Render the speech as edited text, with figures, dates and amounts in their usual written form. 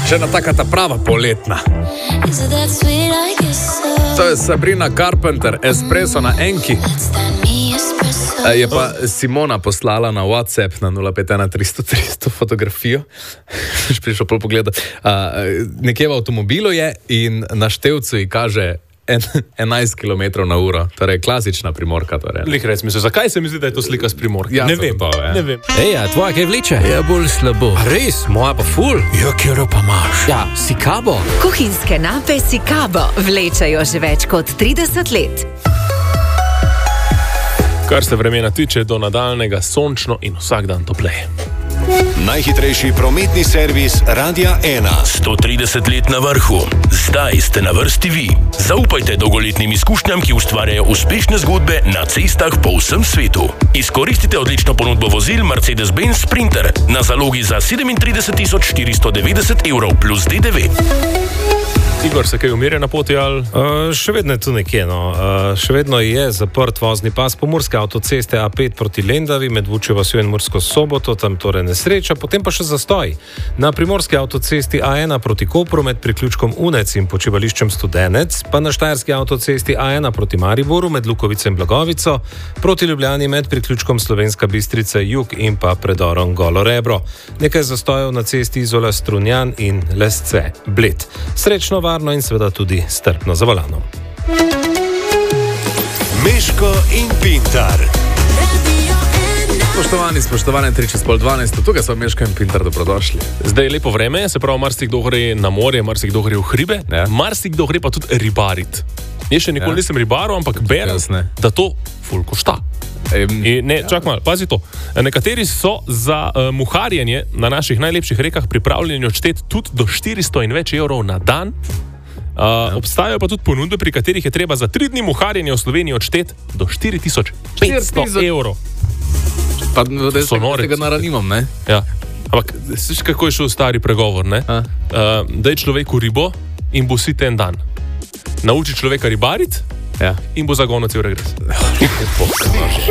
Še ena taka ta prava poletna. To je Sabrina Carpenter, Espresso na Enki. Je pa Simona poslala na WhatsApp na 051 300 fotografijo. Prišel pol pogledat. Nekje v avtomobilu je in na števcu ji kaže 11 km na uro. Torej, klasična Primorka. Lik res misliš, zakaj se mi zdi, da je to slika s Primorke? Ja, ne vem. Ne vem. Ej, a tvoja kaj vleče? Ja, bolj slabo. A res, moja pa ful. Ja, kjero pa imaš? Ja, Sikabo. Kuhinjske nape Sikabo vlečajo že več kot 30 let. Kar se vremena tiče, do nadaljnega sončno in vsak dan topleje. Najhitrejši prometni servis Radia 1. 130 let na vrhu. Zdaj ste na vrsti vi. Zaupajte dolgoletnim izkušnjam, ki ustvarjajo uspešne zgodbe na cestah po vsem svetu. Izkoristite odlično ponudbo vozil Mercedes-Benz Sprinter na zalogi za 37 490 evrov plus DDV. Igor, se kaj umirja na poti ali? Še vedno je tu nekje, no. Še vedno je zaprt vozni pas pomurske avtoceste A5 proti Lendavi med Vučjo vasjo in Mursko Soboto, tam torej nesreča, potem pa še zastoj. Na primorski avtocesti A1 proti Kopru med priključkom Unec in počivališčem Studenec, pa na štajerski avtocesti A1 proti Mariboru med Lukovico in Blagovico, proti Ljubljani med priključkom Slovenska Bistrica Jug in pa predorom Golo Rebro. Nekaj zastojev na cesti Izola Strunjan in Lesce Bled. Srečno, varno in seveda tudi strpno za volanom. Meško in Pintar. Spoštovane, 3:12. Tukaj so Meško in Pintar, dobrodošli. Zdaj je lepo vreme, se pravi, marsikdo gre na morje, marsikdo gre v hribe, marsikdo gre pa tudi ribarit. Jaz še nikoli nisem ribaril, ampak berem, da to ful košta. Čak malo, pazi to. Nekateri so za muharjenje na naših najlepših rekah pripravljeni odšteti tudi do 400 in več evrov na dan. Obstajajo pa tudi ponudbe, pri katerih je treba za 3 dni muharjenja v Sloveniji odšteti do 4500 evrov. Pa da se tega naranimam, ne? Ja. Ampak, sliš, kako je šel stari pregovor, ne? Daj človeku ribo in bo sit en dan. Nauči človeka ribarit in bo zagonil cel regres.